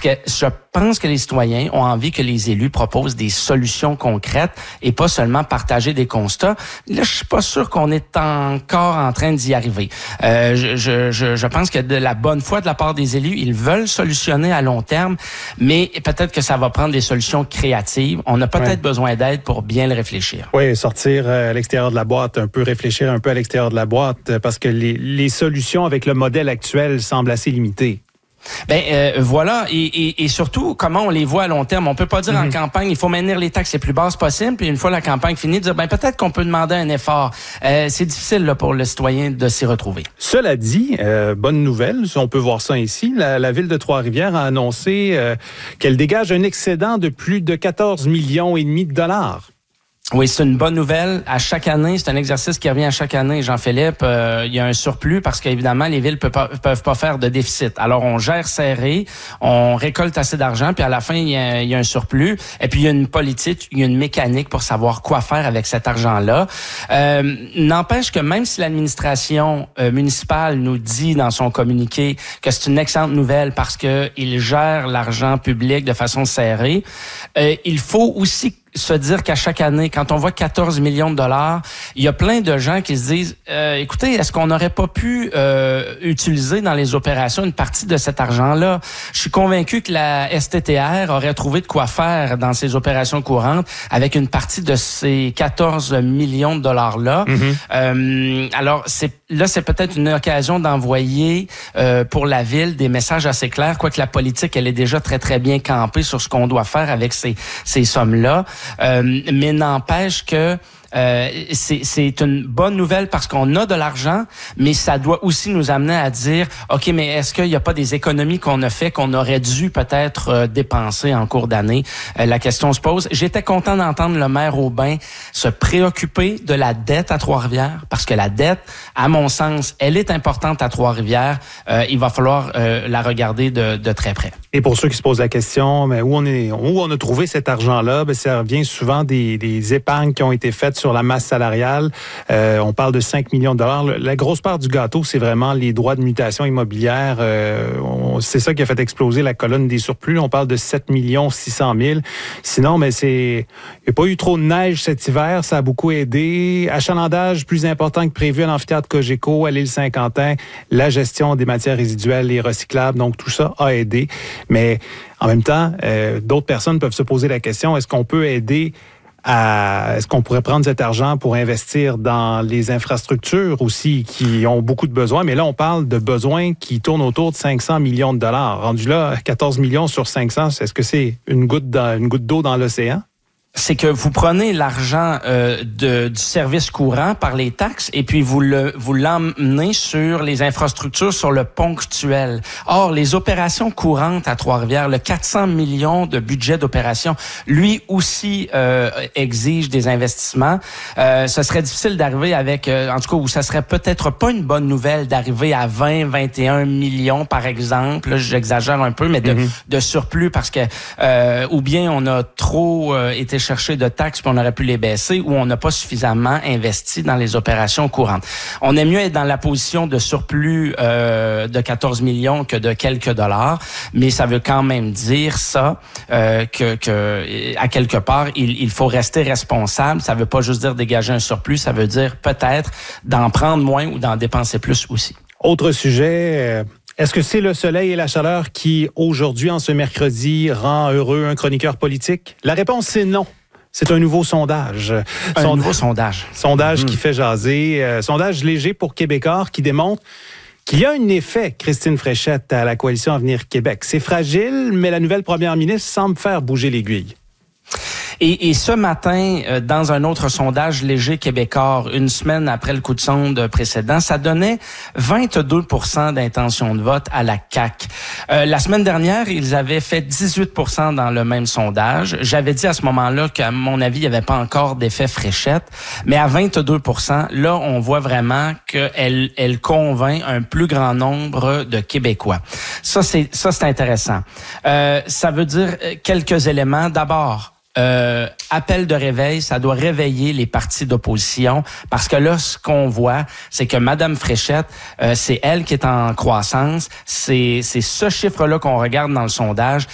que je pense que les citoyens ont envie que les élus proposent des solutions concrètes et pas seulement partager des constats. Là, je suis pas sûr qu'on est encore en train d'y arriver. Je pense que de la bonne foi de la part des élus, ils veulent solutionner à long terme, mais peut-être que ça va prendre des solutions créatives. On a peut-être besoin d'aide pour bien le réfléchir. Oui, sortir à l'extérieur de la boîte, un peu réfléchir un peu à l'extérieur de la boîte, parce que les solutions avec le modèle actuel semblent assez limitées. Voilà, et surtout, comment on les voit à long terme. On peut pas dire en campagne, il faut maintenir les taxes les plus basses possibles, puis une fois la campagne finie, dire, peut-être qu'on peut demander un effort. C'est difficile là, pour le citoyen de s'y retrouver. Cela dit, bonne nouvelle, on peut voir ça ici, la ville de Trois-Rivières a annoncé qu'elle dégage un excédent de plus de 14,5 millions de dollars. Oui, c'est une bonne nouvelle. À chaque année, c'est un exercice qui revient à chaque année, Jean-Philippe. Il y a un surplus parce qu'évidemment, les villes peuvent pas faire de déficit. Alors, on gère serré, on récolte assez d'argent, puis à la fin, il y a un surplus. Et puis, il y a une politique, il y a une mécanique pour savoir quoi faire avec cet argent-là. N'empêche que même si l'administration municipale nous dit dans son communiqué que c'est une excellente nouvelle parce que il gère l'argent public de façon serrée, il faut aussi se dire qu'à chaque année, quand on voit 14 millions de dollars, il y a plein de gens qui se disent écoutez, est-ce qu'on n'aurait pas pu utiliser dans les opérations une partie de cet argent-là? Je suis convaincu que la STTR aurait trouvé de quoi faire dans ses opérations courantes avec une partie de ces 14 millions de dollars-là. Alors, c'est peut-être une occasion d'envoyer pour la ville des messages assez clairs, quoique la politique, elle est déjà très, très bien campée sur ce qu'on doit faire avec ces sommes-là. Mais n'empêche que c'est une bonne nouvelle parce qu'on a de l'argent, mais ça doit aussi nous amener à dire, OK, mais est-ce qu'il n'y a pas des économies qu'on a fait, qu'on aurait dû peut-être dépenser en cours d'année? La question se pose. J'étais content d'entendre le maire Aubin se préoccuper de la dette à Trois-Rivières parce que la dette, à mon sens, elle est importante à Trois-Rivières. Il va falloir la regarder de très près. Et pour ceux qui se posent la question, mais où on a trouvé cet argent-là, ça revient souvent des épargnes qui ont été faites sur la masse salariale. On parle de 5 millions de dollars. La grosse part du gâteau, c'est vraiment les droits de mutation immobilière. C'est ça qui a fait exploser la colonne des surplus. On parle de 7 600 000. Sinon, mais il n'y a pas eu trop de neige cet hiver. Ça a beaucoup aidé. Achalandage plus important que prévu à l'amphithéâtre Cogeco, à l'île Saint-Quentin. La gestion des matières résiduelles et recyclables. Donc, tout ça a aidé. Mais en même temps, d'autres personnes peuvent se poser la question, est-ce qu'on peut aider est-ce qu'on pourrait prendre cet argent pour investir dans les infrastructures aussi qui ont beaucoup de besoins? Mais là, on parle de besoins qui tournent autour de 500 millions de dollars. Rendu là, 14 millions sur 500, est-ce que c'est une goutte d'eau dans l'océan? C'est que vous prenez l'argent du service courant par les taxes et puis vous l'emmenez sur les infrastructures, sur le ponctuel. Or, les opérations courantes à Trois-Rivières, le 400 millions de budget d'opération, lui aussi exige des investissements. Ce serait difficile d'arriver avec, en tout cas, ou ça serait peut-être pas une bonne nouvelle d'arriver à 20, 21 millions, par exemple. Là, j'exagère un peu, mais de surplus parce que ou bien on a trop été chercher de taxes puis on aurait pu les baisser ou on n'a pas suffisamment investi dans les opérations courantes. On aime mieux être dans la position de surplus de 14 millions que de quelques dollars, mais ça veut quand même dire ça que à quelque part, il faut rester responsable. Ça veut pas juste dire dégager un surplus, ça veut dire peut-être d'en prendre moins ou d'en dépenser plus aussi. Autre sujet... Est-ce que c'est le soleil et la chaleur qui, aujourd'hui, en ce mercredi, rend heureux un chroniqueur politique? La réponse, c'est non. C'est un nouveau sondage. Nouveau sondage. Sondage qui fait jaser. Sondage léger pour Québécois qui démontre qu'il y a un effet, Christine Fréchette, à la Coalition Avenir Québec. C'est fragile, mais la nouvelle première ministre semble faire bouger l'aiguille. Et ce matin, dans un autre sondage léger québécois, une semaine après le coup de sonde précédent, ça donnait 22% d'intention de vote à la CAQ. La semaine dernière, ils avaient fait 18% dans le même sondage. J'avais dit à ce moment-là qu'à mon avis, il n'y avait pas encore d'effet Fréchette, mais à 22%, là, on voit vraiment qu'elle convainc un plus grand nombre de Québécois. Ça, c'est intéressant. Ça veut dire quelques éléments. D'abord, appel de réveil, ça doit réveiller les partis d'opposition parce que là, ce qu'on voit, c'est que Madame Fréchette, c'est elle qui est en croissance. C'est ce chiffre-là qu'on regarde dans le sondage.